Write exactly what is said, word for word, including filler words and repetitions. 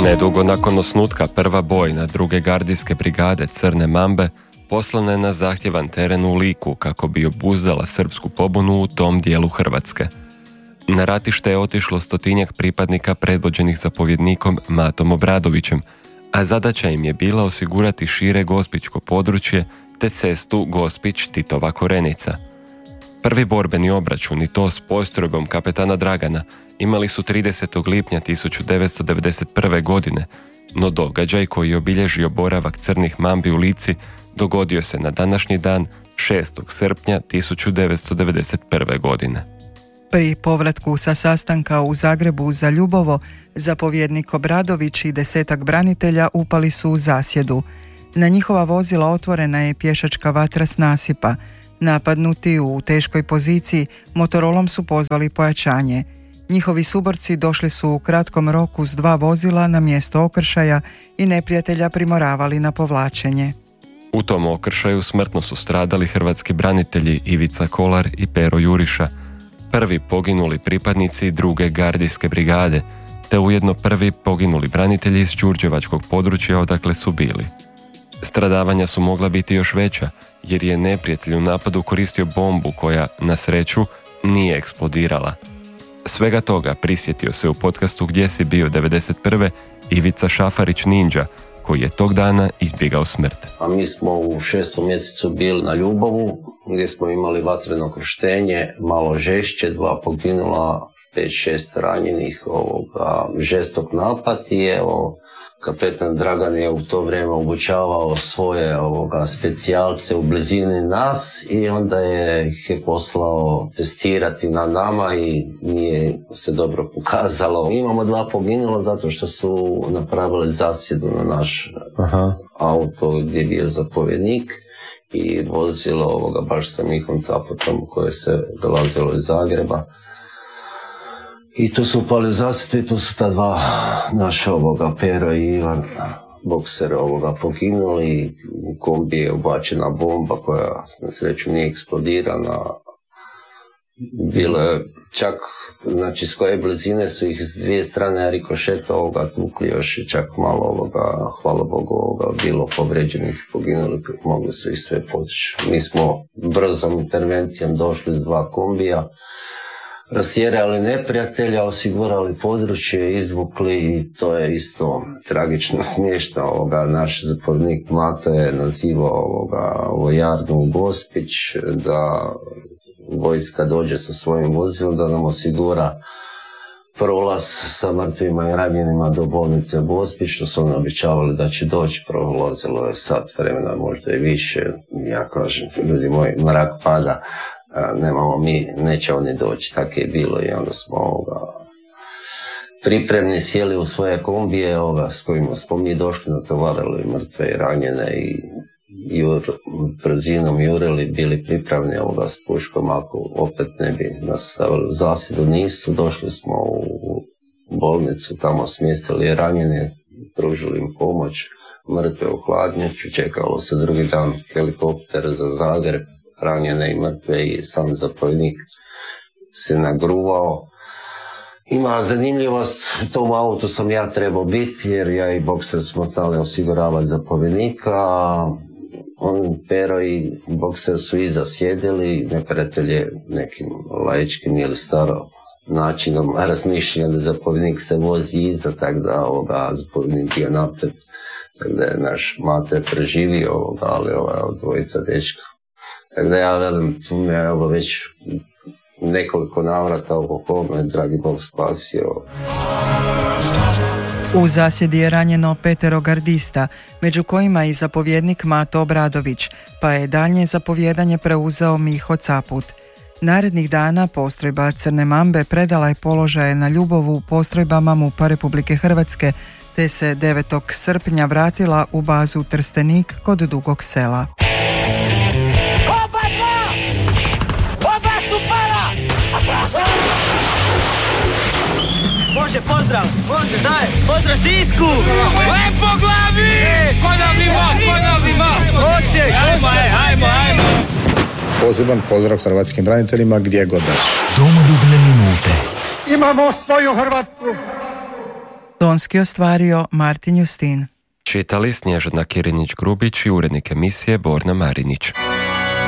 Nedugo nakon osnutka prva bojna druge gardijske brigade Crne Mambe poslana je na zahtjevan teren u Liku kako bi obuzdala srpsku pobunu u tom dijelu Hrvatske. Na ratište je otišlo stotinjak pripadnika predvođenih zapovjednikom Matom Obradovićem, a zadaća im je bila osigurati šire gospićko područje te cestu Gospić-Titova Korenica. Prvi borbeni obračun, i to s postrojbom kapetana Dragana, imali su tridesetog lipnja tisuću devetsto devedeset prve. godine, no događaj koji je obilježio boravak crnih mambi u Lici dogodio se na današnji dan šestog srpnja tisuću devetsto devedeset prve. godine. Pri povratku sa sastanka u Zagrebu za Ljubovo, zapovjednik Obradović i desetak branitelja upali su u zasjedu. Na njihova vozila otvorena je pješačka vatra s nasipa. Napadnuti u teškoj poziciji, Motorolom su pozvali pojačanje. Njihovi suborci došli su u kratkom roku s dva vozila na mjesto okršaja i neprijatelja primoravali na povlačenje. U tom okršaju smrtno su stradali hrvatski branitelji Ivica Kolar i Pero Juriša, prvi poginuli pripadnici druge gardijske brigade, te ujedno prvi poginuli branitelji iz đurđevačkog područja odakle su bili. Stradavanja su mogla biti još veća, jer je neprijatelj u napadu koristio bombu koja, na sreću, nije eksplodirala. Svega toga prisjetio se u podcastu Gdje si bio devedeset prve. Ivica Šafarić Ninja, koji je tog dana izbjegao smrt. A mi smo u šestom mjesecu bili na Ljubovu, gdje smo imali vatreno krštenje, malo žešće, dva poginula, pet šest ranjenih, ovoga, žestok napad i evo, kapetan Dragan je u to vrijeme obučavao svoje ovoga, specijalce u blizini nas i onda je ih je poslao testirati na nama i nije se dobro pokazalo. Imamo dva poginula zato što su napravili zasjedu na naš Aha. auto gdje je bio zapovjednik i vozilo ovoga baš sa Mihom Capotom koje se dolazilo iz Zagreba. I tu su upali u zasjedu i tu su ta dva naša ovoga, Pero i Ivan, bokser ovoga, poginuli. U kombi je ubačena bomba koja na sreću nije eksplodirana. Bilo je čak, znači s koje blizine su ih s dvije strane rikošeta ovoga tukli, još je čak malo ovoga, hvala Bogu, ovoga, bilo povređenih, poginuli, mogli su ih sve poći. Mi smo brzom intervencijom došli s dva kombija, rasjerali neprijatelja, osigurali područje, izvukli i to je isto tragično smiješno. Ovoga, naš zapovjednik Mato je nazivao ovoga, vojarnu u Gospić, da vojska dođe sa svojim vozilom, da nam osigura prolaz sa mrtvima i ranjenima do bolnice Gospić, što su oni običavali da će doći, prolazilo je sat vremena, možda i više. Ja kažem, ljudi moji, mrak pada, nemamo mi, neće oni doći, tako je bilo i onda smo ovoga, pripremni sjeli u svoje kombije ovoga, s kojima smo mi došli, natovarili mrtve i ranjene i jur, brzinom jurili, bili pripravni ovoga s puškom, ako opet ne bi nas stavili u zasjedu, nisu, došli smo u bolnicu, tamo smjestili ranjene, pružili im pomoć, mrtve u hladnjaču, čekalo se drugi dan helikopter za Zagreb, ranjene i mrtve i sam zapovjednik se nagruvao. Ima zanimljivost, u tom autu sam ja trebao biti jer ja i bokser smo stali osiguravati zapovjednika. On, Pero i bokser su iza sjedili, neprijatelj je nekim laičkim ili staro načinom razmišljali, zapovjednik se vozi iza, tako da ovoga, zapovjednik je napred, tako da je naš Mate preživio ovoga, ali ova dvojica dečka. Tako da ja velim, tu me je ovo već nekoliko navrata oko kome, dragi Bog spasio. U zasjedi je ranjeno petero gardista, među kojima i zapovjednik Mato Obradović, pa je daljnje zapovjedanje preuzeo Miho Caput. Narednih dana postrojba Crne Mambe predala je položaje na Ljubovu postrojbama MUP-a Republike Hrvatske, te se devetog srpnja vratila u bazu Trstenik kod Dugog Sela. Može, pozdrav, može, daj, pozdrav Sisku! Lepo glavi! Ponovimo, ponovimo! Osijek, ajmo, ajmo, ajmo! Poseban pozdrav hrvatskim braniteljima gdje god da su. Domoljubne minute. Imamo svoju Hrvatsku! Tonski ostvario Martin Justin. Čitali Snježana Kirinić-Grubić i urednik emisije Borna Marinić.